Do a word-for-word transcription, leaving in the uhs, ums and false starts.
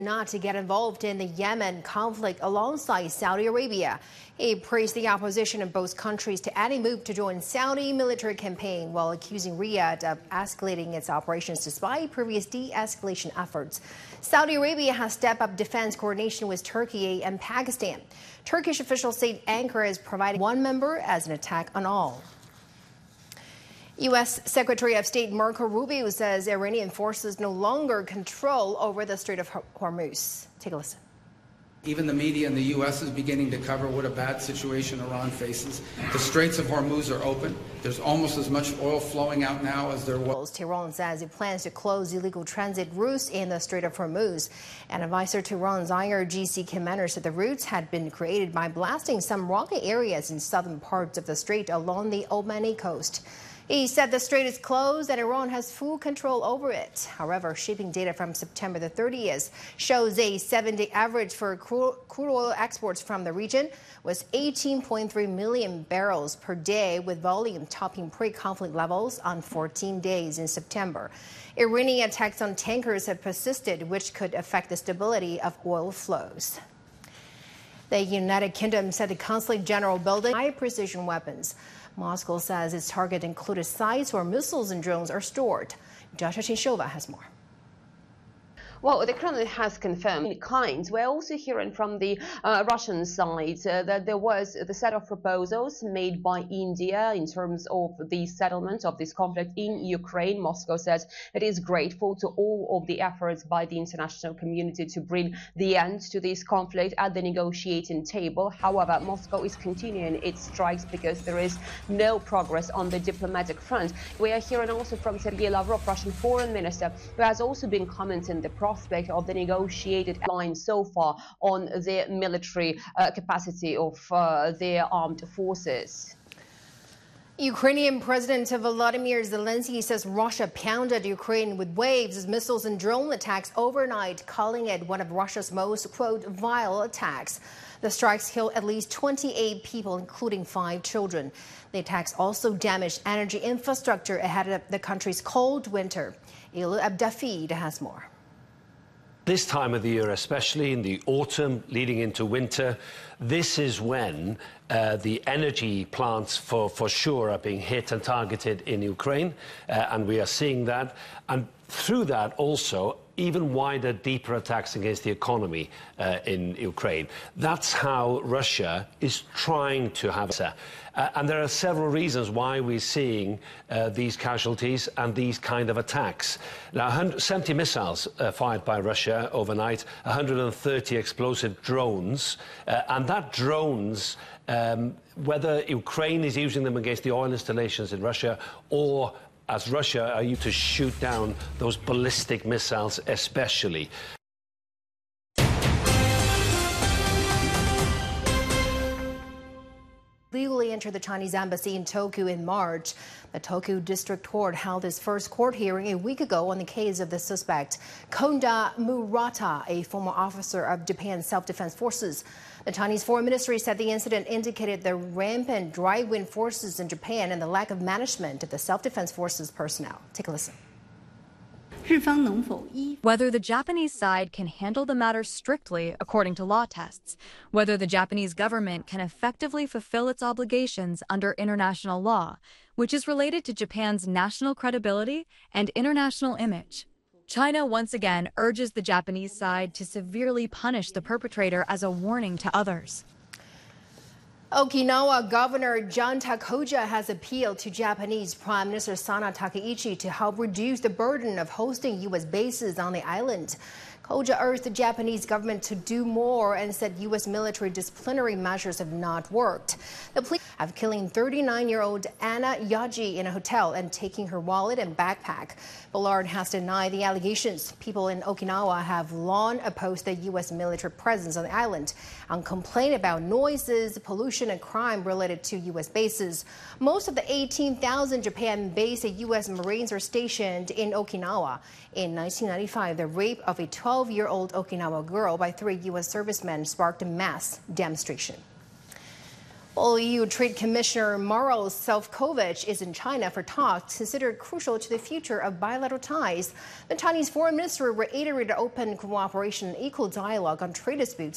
not to get involved in the Yemen conflict alongside Saudi Arabia. He praised the opposition of both countries to any move to join Saudi military campaign while accusing Riyadh of escalating its operations despite previous de-escalation efforts. Saudi Arabia has stepped up defense coordination with Turkey and Pakistan. Turkish officials say Ankara is providing one member as an attack on all. U S Secretary of State Marco Rubio says Iranian forces no longer control over the Strait of Hormuz. Take a listen. Even the media in the U S is beginning to cover what a bad situation Iran faces. The Straits of Hormuz are open. There's almost as much oil flowing out now as there was. Tehran says it plans to close illegal transit routes in the Strait of Hormuz. An advisor to Iran's I R G C commander said the routes had been created by blasting some rocky areas in southern parts of the strait along the Omani coast. He said the strait is closed and Iran has full control over it. However, shipping data from September the thirtieth shows a seven-day average for crude oil exports from the region was eighteen point three million barrels per day, with volume topping pre-conflict levels on fourteen days in September. Iranian attacks on tankers have persisted, which could affect the stability of oil flows. The United Kingdom said the Consulate General building high-precision weapons. Moscow says its target included sites where missiles and drones are stored. Joshua Chinshova has more. Well, the Kremlin has confirmed kinds. We're also hearing from the uh, Russian side uh, that there was the set of proposals made by India in terms of the settlement of this conflict in Ukraine. Moscow says it is grateful to all of the efforts by the international community to bring the end to this conflict at the negotiating table. However, Moscow is continuing its strikes because there is no progress on the diplomatic front. We are hearing also from Sergei Lavrov, Russian foreign minister, who has also been commenting the prospect of the negotiated line so far on the military uh, capacity of uh, their armed forces. Ukrainian President Volodymyr Zelensky says Russia pounded Ukraine with waves of missiles and drone attacks overnight, calling it one of Russia's most, quote, vile attacks. The strikes killed at least twenty-eight people, including five children. The attacks also damaged energy infrastructure ahead of the country's cold winter. Ilu Abdafid has more. This time of the year, especially in the autumn leading into winter, this is when uh, the energy plants for, for sure are being hit and targeted in Ukraine, uh, and we are seeing that. And through that also, even wider, deeper attacks against the economy uh, in Ukraine. That's how Russia is trying to have it. Uh, and there are several reasons why we're seeing uh, these casualties and these kind of attacks. Now, one hundred seventy missiles uh, fired by Russia overnight, one hundred thirty explosive drones, uh, and that drones, um, whether Ukraine is using them against the oil installations in Russia or as Russia are used to shoot down those ballistic missiles especially. Legally entered the Chinese embassy in Tokyo in March. The Tokyo District Court held its first court hearing a week ago on the case of the suspect, Konda Murata, a former officer of Japan's self-defense forces. The Chinese Foreign Ministry said the incident indicated the rampant right-wing forces in Japan and the lack of management of the self-defense forces personnel. Take a listen. Whether the Japanese side can handle the matter strictly according to law tests, whether the Japanese government can effectively fulfill its obligations under international law, which is related to Japan's national credibility and international image. China once again urges the Japanese side to severely punish the perpetrator as a warning to others. Okinawa Governor John Takoja has appealed to Japanese Prime Minister Sana Takaichi to help reduce the burden of hosting U S bases on the island. Koja urged the Japanese government to do more and said U S military disciplinary measures have not worked. The police have killing thirty-nine-year-old Anna Yaji in a hotel and taking her wallet and backpack. Bullard has denied the allegations. People in Okinawa have long opposed the U S military presence on the island and complain about noises, pollution, and crime related to U S bases. Most of the eighteen thousand Japan-based U S Marines are stationed in Okinawa. In nineteen ninety-five, the rape of a twelve-year-old Okinawa girl by three U S servicemen sparked a mass demonstration. Well, E U Trade Commissioner Maros Sefcovic is in China for talks considered crucial to the future of bilateral ties. The Chinese foreign minister reiterated open cooperation and equal dialogue on trade disputes